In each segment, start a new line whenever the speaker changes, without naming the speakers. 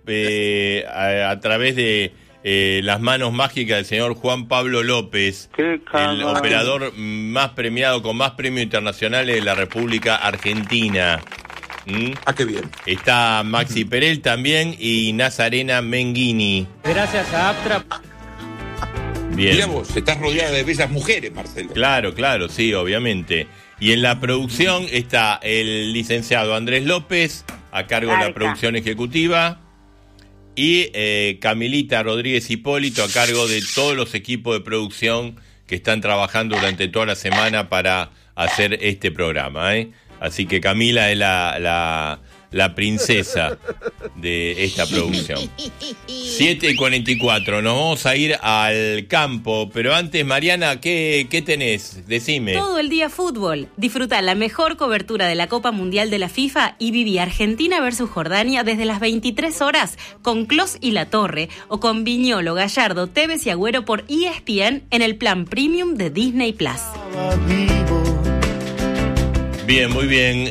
a través de las manos mágicas del señor Juan Pablo López, el operador más premiado con más premios internacionales de la República Argentina.
Qué bien.
Está Maxi Perel también y Nazarena Menghini.
Gracias a Aptra.
Bien.
Digamos, estás rodeada de bellas mujeres, Marcelo.
Claro, sí, obviamente. Y en la producción está el licenciado Andrés López, a cargo de la producción ejecutiva, y Camilita Rodríguez Hipólito, a cargo de todos los equipos de producción que están trabajando durante toda la semana para hacer este programa, Así que Camila es la princesa de esta producción. 7:44, nos vamos a ir al campo, pero antes, Mariana, ¿qué tenés? Decime.
Todo el día fútbol. Disfruta la mejor cobertura de la Copa Mundial de la FIFA y viví Argentina versus Jordania desde las 23 horas con Clos y La Torre o con Viñolo, Gallardo, Tevez y Agüero por ESPN en el plan premium de Disney Plus.
Bien, muy bien.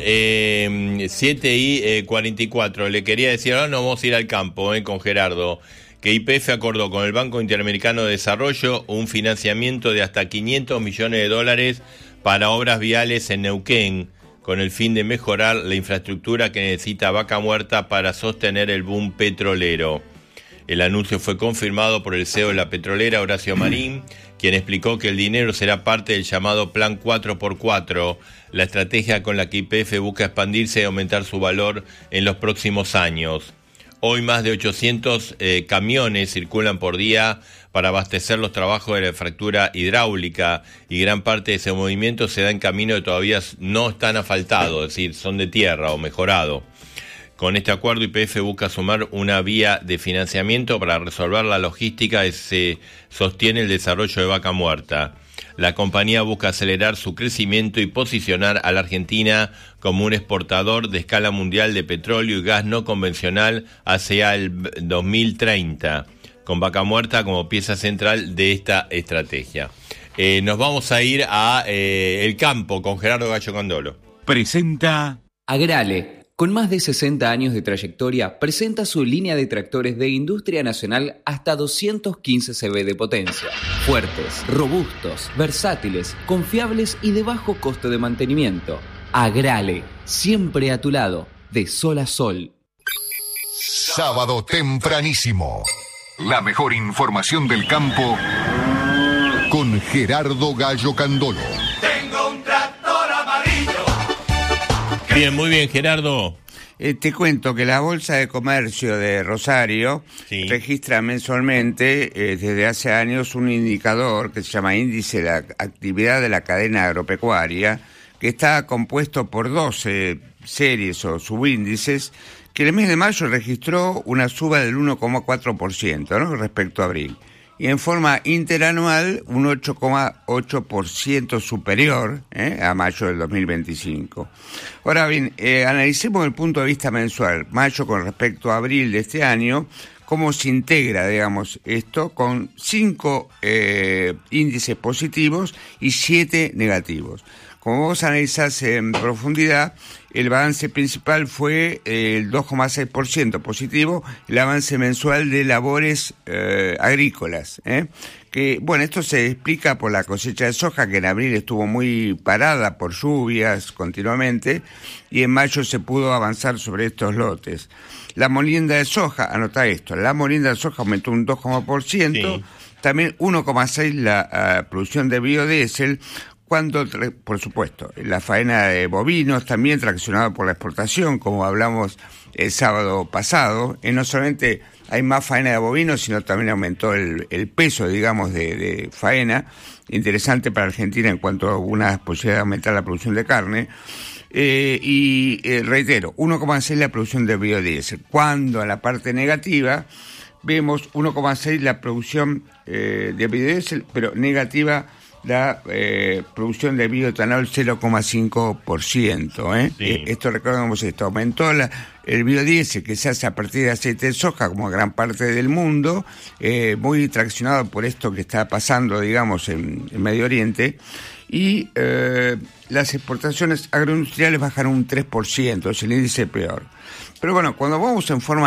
7:44. Le quería decir, ahora nos vamos a ir al campo con Gerardo, que YPF acordó con el Banco Interamericano de Desarrollo un financiamiento de hasta $500 millones para obras viales en Neuquén, con el fin de mejorar la infraestructura que necesita Vaca Muerta para sostener el boom petrolero. El anuncio fue confirmado por el CEO de la petrolera, Horacio Marín, quien explicó que el dinero será parte del llamado Plan 4x4, la estrategia con la que YPF busca expandirse y aumentar su valor en los próximos años. Hoy más de 800 camiones circulan por día para abastecer los trabajos de la fractura hidráulica y gran parte de ese movimiento se da en caminos que todavía no están asfaltados, es decir, son de tierra o mejorado. Con este acuerdo, YPF busca sumar una vía de financiamiento para resolver la logística que se sostiene el desarrollo de Vaca Muerta. La compañía busca acelerar su crecimiento y posicionar a la Argentina como un exportador de escala mundial de petróleo y gas no convencional hacia el 2030, con Vaca Muerta como pieza central de esta estrategia. Nos vamos a ir a el campo con Gerardo Gallo Candolo.
Presenta Agrale. Con más de 60 años de trayectoria, presenta su línea de tractores de industria nacional hasta 215 cb de potencia. Fuertes, robustos, versátiles, confiables y de bajo costo de mantenimiento. Agrale, siempre a tu lado, de sol a sol.
Sábado tempranísimo. La mejor información del campo con Gerardo Gallo Candolo.
Bien, muy bien, Gerardo.
Te cuento que la Bolsa de Comercio de Rosario registra mensualmente desde hace años un indicador que se llama Índice de la Actividad de la Cadena Agropecuaria, que está compuesto por 12 series o subíndices, que en el mes de mayo registró una suba del 1,4%, ¿no?, respecto a abril. Y en forma interanual, un 8,8% superior a mayo del 2025. Ahora bien, analicemos el punto de vista mensual, mayo con respecto a abril de este año, cómo se integra, digamos, esto con 5 índices positivos y 7 negativos. Como vos analizás en profundidad, el balance principal fue el 2,6% positivo, el avance mensual de labores agrícolas. Que, bueno, esto se explica por la cosecha de soja, que en abril estuvo muy parada por lluvias continuamente, y en mayo se pudo avanzar sobre estos lotes. La molienda de soja, anota esto, la molienda de soja aumentó un 2,%, también 1,6% la producción de biodiesel, cuando, por supuesto, la faena de bovinos también traccionada por la exportación, como hablamos el sábado pasado, no solamente hay más faena de bovinos, sino también aumentó el peso, digamos, de faena, interesante para Argentina en cuanto a una posibilidad de aumentar la producción de carne, reitero, 1,6 la producción de biodiesel, cuando en la parte negativa vemos 1,6 la producción de biodiesel, pero negativa la producción de bioetanol 0,5%. Esto, recordemos esto, aumentó el biodiesel que se hace a partir de aceite de soja, como gran parte del mundo, muy traccionado por esto que está pasando, digamos, en Medio Oriente, y las exportaciones agroindustriales bajaron un 3%, es el índice peor. Pero bueno, cuando vamos en forma